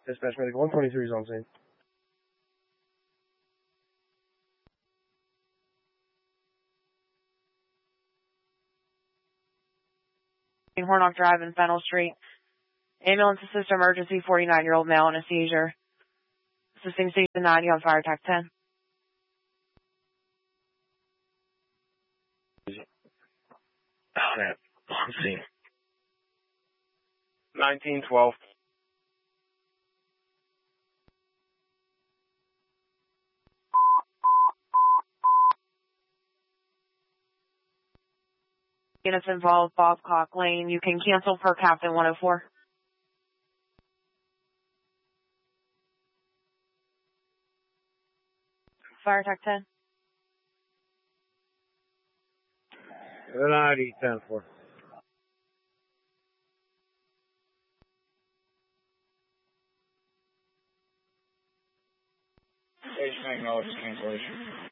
Dispatch medic 123 is on scene. Hornock Drive and Fennel Street. Ambulance assist emergency, 49-year-old male in a seizure. Assisting station 90 on fire attack 10. Oh, man. On scene. 1912. Units involved, Bob Cock Lane. You can cancel per Captain 104. Fire attack 10. Good ID 10-4. Station acknowledges cancellation.